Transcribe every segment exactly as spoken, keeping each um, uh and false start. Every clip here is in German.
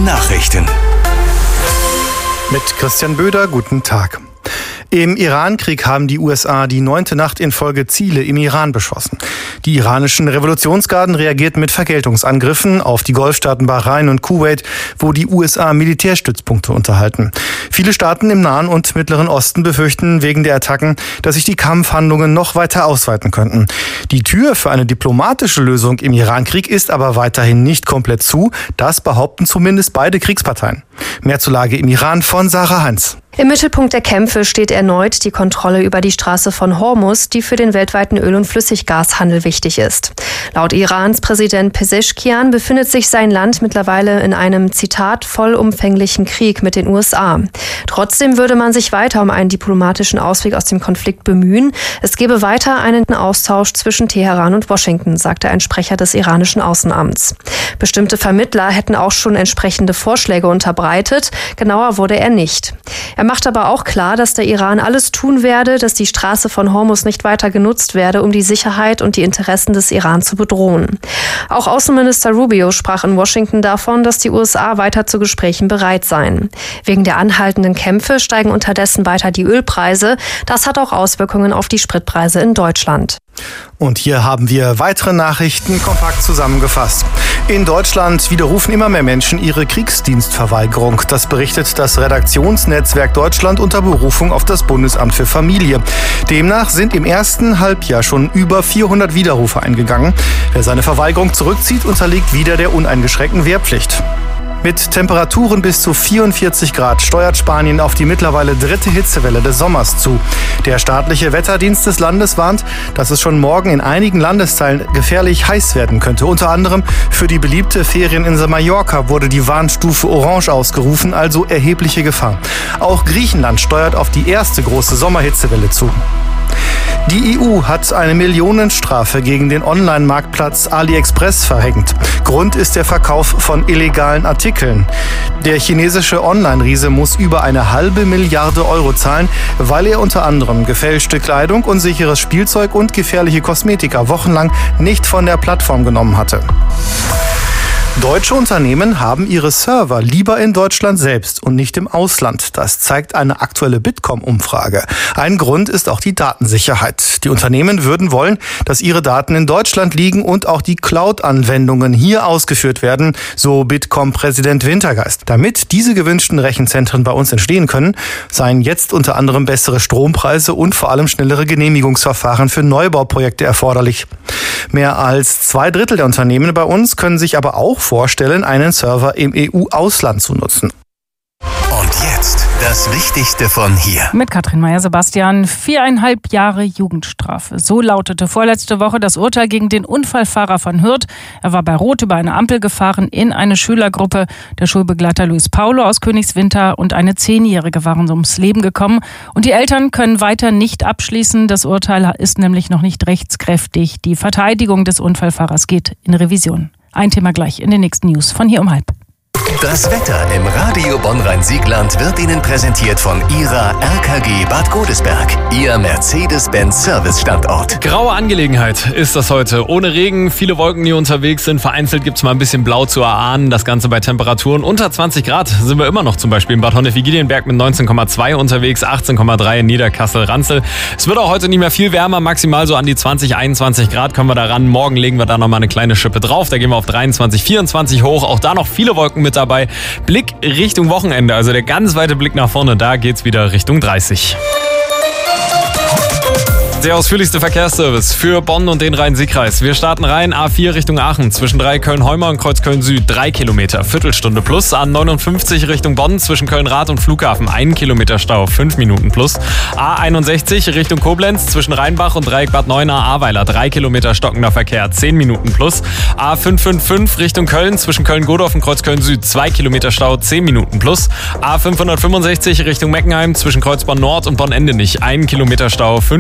Nachrichten. Mit Christian Böder, guten Tag. Im Iran-Krieg haben die U S A die neunte Nacht in Folge Ziele im Iran beschossen. Die iranischen Revolutionsgarden reagierten mit Vergeltungsangriffen auf die Golfstaaten Bahrain und Kuwait, wo die U S A Militärstützpunkte unterhalten. Viele Staaten im Nahen und Mittleren Osten befürchten wegen der Attacken, dass sich die Kampfhandlungen noch weiter ausweiten könnten. Die Tür für eine diplomatische Lösung im Iran-Krieg ist aber weiterhin nicht komplett zu. Das behaupten zumindest beide Kriegsparteien. Mehr zur Lage im Iran von Sarah Heinz. Im Mittelpunkt der Kämpfe steht erneut die Kontrolle über die Straße von Hormuz, die für den weltweiten Öl- und Flüssiggashandel wichtig ist. Laut Irans Präsident Pezeshkian befindet sich sein Land mittlerweile in einem, Zitat, vollumfänglichen Krieg mit den U S A. Trotzdem würde man sich weiter um einen diplomatischen Ausweg aus dem Konflikt bemühen. Es gebe weiter einen Austausch zwischen Teheran und Washington, sagte ein Sprecher des iranischen Außenamts. Bestimmte Vermittler hätten auch schon entsprechende Vorschläge unterbreitet. Genauer wurde er nicht. Er macht aber auch klar, dass der Iran alles tun werde, dass die Straße von Hormuz nicht weiter genutzt werde, um die Sicherheit und die Interessen des Iran zu bedrohen. Auch Außenminister Rubio sprach in Washington davon, dass die U S A weiter zu Gesprächen bereit seien. Wegen der anhaltenden Kämpfe steigen unterdessen weiter die Ölpreise. Das hat auch Auswirkungen auf die Spritpreise in Deutschland. Und hier haben wir weitere Nachrichten kompakt zusammengefasst. In Deutschland widerrufen immer mehr Menschen ihre Kriegsdienstverweigerung. Das berichtet das Redaktionsnetzwerk Deutschland unter Berufung auf das Bundesamt für Familie. Demnach sind im ersten Halbjahr schon über vierhundert Widerrufe eingegangen. Wer seine Verweigerung zurückzieht, unterliegt wieder der uneingeschränkten Wehrpflicht. Mit Temperaturen bis zu vierundvierzig Grad steuert Spanien auf die mittlerweile dritte Hitzewelle des Sommers zu. Der staatliche Wetterdienst des Landes warnt, dass es schon morgen in einigen Landesteilen gefährlich heiß werden könnte. Unter anderem für die beliebte Ferieninsel Mallorca wurde die Warnstufe Orange ausgerufen, also erhebliche Gefahr. Auch Griechenland steuert auf die erste große Sommerhitzewelle zu. Die E U hat eine Millionenstrafe gegen den Online-Marktplatz AliExpress verhängt. Grund ist der Verkauf von illegalen Artikeln. Der chinesische Online-Riese muss über eine halbe Milliarde Euro zahlen, weil er unter anderem gefälschte Kleidung, unsicheres Spielzeug und gefährliche Kosmetika wochenlang nicht von der Plattform genommen hatte. Deutsche Unternehmen haben ihre Server lieber in Deutschland selbst und nicht im Ausland. Das zeigt eine aktuelle Bitkom-Umfrage. Ein Grund ist auch die Datensicherheit. Die Unternehmen würden wollen, dass ihre Daten in Deutschland liegen und auch die Cloud-Anwendungen hier ausgeführt werden, so Bitkom-Präsident Wintergeist. Damit diese gewünschten Rechenzentren bei uns entstehen können, seien jetzt unter anderem bessere Strompreise und vor allem schnellere Genehmigungsverfahren für Neubauprojekte erforderlich. Mehr als zwei Drittel der Unternehmen bei uns können sich aber auch vorstellen, einen Server im E U-Ausland zu nutzen. Und jetzt das Wichtigste von hier. Mit Katrin Meyer-Sebastian. Viereinhalb Jahre Jugendstrafe. So lautete vorletzte Woche das Urteil gegen den Unfallfahrer von Hürth. Er war bei Rot über eine Ampel gefahren in eine Schülergruppe. Der Schulbegleiter Luis Paulo aus Königswinter und eine Zehnjährige waren ums Leben gekommen. Und die Eltern können weiter nicht abschließen. Das Urteil ist nämlich noch nicht rechtskräftig. Die Verteidigung des Unfallfahrers geht in Revision. Ein Thema gleich in den nächsten News von hier um halb. Das Wetter im Radio Bonn-Rhein-Siegland wird Ihnen präsentiert von Ihrer R K G Bad Godesberg, Ihr Mercedes-Benz-Service-Standort. Graue Angelegenheit ist das heute. Ohne Regen, viele Wolken, die unterwegs sind. Vereinzelt gibt es mal ein bisschen Blau zu erahnen. Das Ganze bei Temperaturen unter zwanzig Grad sind wir immer noch zum Beispiel in Bad Honnef-Vigilienberg mit neunzehn Komma zwei unterwegs, achtzehn Komma drei in Niederkassel-Ranzel. Es wird auch heute nicht mehr viel wärmer, maximal so an die zwanzig, einundzwanzig Grad kommen wir da ran. Morgen legen wir da nochmal eine kleine Schippe drauf. Da gehen wir auf dreiundzwanzig, vierundzwanzig hoch. Auch da noch viele Wolken mit dabei. Blick Richtung Wochenende, also der ganz weite Blick nach vorne, da geht's wieder Richtung dreißig. Der ausführlichste Verkehrsservice für Bonn und den Rhein-Sieg-Kreis. Wir starten rein, A vier Richtung Aachen, zwischen drei Köln-Heumer und Kreuz Köln-Süd, drei Kilometer, Viertelstunde plus. A neunundfünfzig Richtung Bonn, zwischen Köln-Rath und Flughafen, ein Kilometer Stau, fünf Minuten plus. A einundsechzig Richtung Koblenz, zwischen Rheinbach und Dreieck Bad Neuenahr-Ahrweiler, drei Kilometer stockender Verkehr, zehn Minuten plus. A fünf fünf fünf Richtung Köln, zwischen Köln-Godorf und Kreuz Köln-Süd, zwei Kilometer Stau, zehn Minuten plus. A fünfhundertfünfundsechzig Richtung Meckenheim, zwischen Kreuz Bonn-Nord und Bonn-Endenich, ein Kilometer Stau, fünf Minuten plus.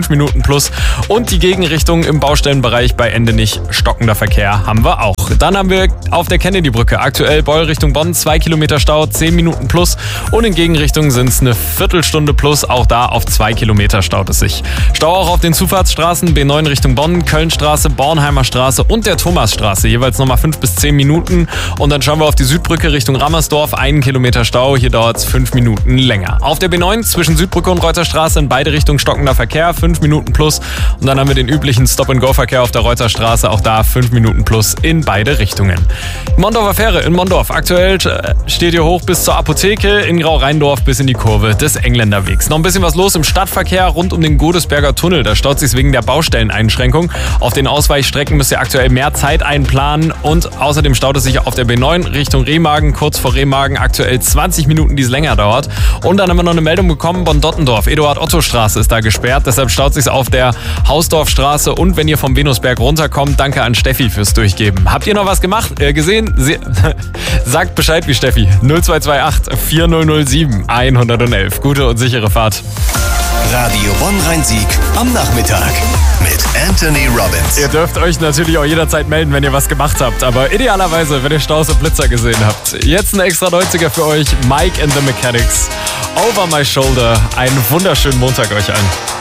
plus. Und die Gegenrichtung im Baustellenbereich bei Endenich, stockender Verkehr haben wir auch. Dann haben wir auf der Kennedy-Brücke aktuell Beul Richtung Bonn, zwei Kilometer Stau, zehn Minuten plus. Und in Gegenrichtung sind es eine Viertelstunde plus, auch da auf zwei Kilometer staut es sich. Stau auch auf den Zufahrtsstraßen B neun Richtung Bonn, Kölnstraße, Bornheimer Straße und der Thomasstraße, jeweils nochmal fünf bis zehn Minuten. Und dann schauen wir auf die Südbrücke Richtung Rammersdorf, einen Kilometer Stau, hier dauert es fünf Minuten länger. Auf der B neun zwischen Südbrücke und Reuterstraße in beide Richtungen stockender Verkehr, fünf Minuten plus. Und dann haben wir den üblichen Stop-and-Go-Verkehr auf der Reuterstraße, auch da fünf Minuten plus in beide Richtungen. Mondorfer Fähre in Mondorf, aktuell steht hier hoch bis zur Apotheke, in Grau-Rheindorf bis in die Kurve des Engländerwegs. Noch ein bisschen was los im Stadtverkehr rund um den Godesberger Tunnel, da staut sich wegen der Baustelleneinschränkung. Auf den Ausweichstrecken müsst ihr aktuell mehr Zeit einplanen und außerdem staut es sich auf der B neun Richtung Remagen, kurz vor Remagen, aktuell zwanzig Minuten, die es länger dauert. Und dann haben wir noch eine Meldung bekommen, Bonn-Dottendorf, Eduard-Otto-Straße ist da gesperrt, deshalb staut sich auf der Hausdorfstraße und wenn ihr vom Venusberg runterkommt, danke an Steffi fürs Durchgeben. Habt ihr noch was gemacht, äh, gesehen? Sie Sagt Bescheid wie Steffi. null zwei zwei acht vier null null sieben eins null eins. Gute und sichere Fahrt. Radio Bonn-Rhein-Sieg am Nachmittag mit Anthony Robbins. Ihr dürft euch natürlich auch jederzeit melden, wenn ihr was gemacht habt. Aber idealerweise, wenn ihr Staus und Blitzer gesehen habt. Jetzt ein extra neunziger für euch. Mike and the Mechanics. Over My Shoulder. Einen wunderschönen Montag euch allen.